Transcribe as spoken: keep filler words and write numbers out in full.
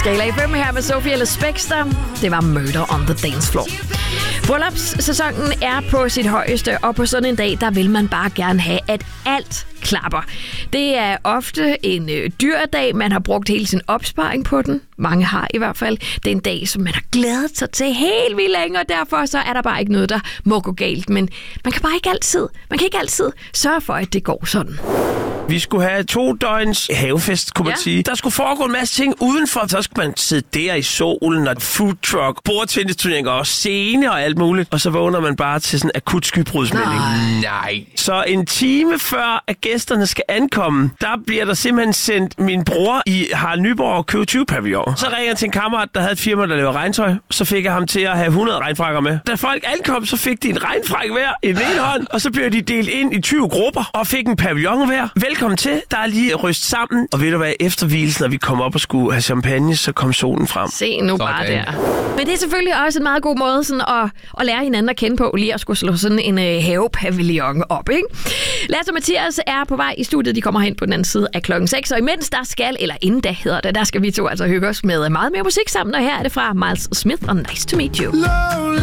Skala i fem her med Sophie Ellis Bextor. Det var Murder on the Dance Floor. Bryllupssæsonen er på sit højeste, og på sådan en dag, der vil man bare gerne have, at alt klapper. Det er ofte en øh, dyr dag. Man har brugt hele sin opsparing på den. Mange har i hvert fald. Det er en dag, som man har glædet sig til helt vildt længe, og derfor så er der bare ikke noget, der må gå galt. Men man kan bare ikke altid, man kan ikke altid sørge for, at det går sådan. Vi skulle have to døgns havefest, kunne man ja. sige. Der skulle foregå en masse ting udenfor. Så skulle man sidde der i solen og food truck, bordtennisturneringer og scene og alt muligt. Og så vågner man bare til sådan en akut skybrudsmelding. Nej. Så en time før, at gæsterne skal ankomme, der bliver der simpelthen sendt min bror i Harald Nyborg og købe tyve pavillon. Så ringer jeg til en kammerat, der havde et firma, der laver regntøj. Så fik jeg ham til at have hundrede regnfrakker med. Da folk ankom, så fik de en regnfrak hver i den ene hånd, og så blev de delt ind i tyve grupper og fik en pavillon hver. Velkommen til. Der er lige ryst sammen. Og ved du hvad, efter hvilesen, når vi kom op og skulle have champagne, så kom solen frem. Se nu bare der. Men det er selvfølgelig også en meget god måde sådan at, at lære hinanden at kende på, lige at skulle slå sådan en øh, havepavillon op, ikke? Lasse og Mathias er på vej i studiet. De kommer hen på den anden side af klokken seks. Og imens der skal, eller inden da hedder det, der skal vi to altså hygge os med meget mere musik sammen. Og her er det fra Miles Smith og Nice to Meet You.